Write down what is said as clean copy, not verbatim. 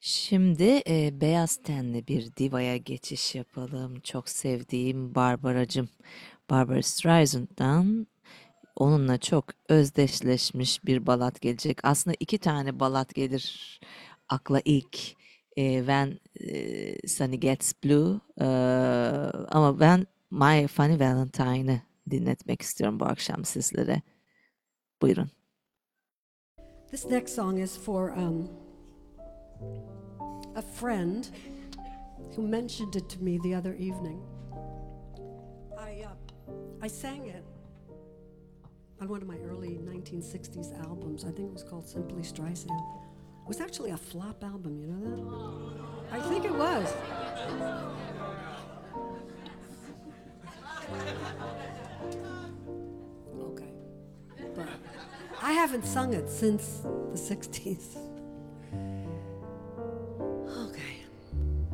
Şimdi beyaz tenli bir divaya geçiş yapalım. Çok sevdiğim Barbaracım. Barbara Streisand'dan onunla çok özdeşleşmiş bir balat gelecek. Aslında iki tane balat gelir akla ilk. When Sunny Gets Blue. Ama ben My Funny Valentine'ı dinletmek istiyorum bu akşam sizlere. Buyurun. This next song is for a friend who mentioned it to me the other evening. I sang it on one of my early 1960s albums. I think it was called Simply Streisand. It was actually a flop album, you know that? I think it was. Okay. But I haven't sung it since the 60s.